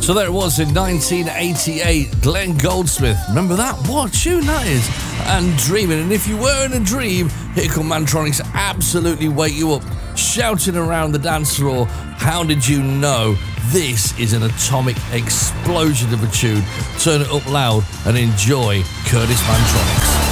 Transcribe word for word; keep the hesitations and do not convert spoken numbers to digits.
So there it was in nineteen eighty-eight, Glenn Goldsmith. Remember that? What a tune that is. And Dreaming. And if you were in a dream, here come Mantronix absolutely wake you up, shouting around the dance floor. How did you know? This is an atomic explosion of a tune. Turn it up loud and enjoy Curtis Mantronix.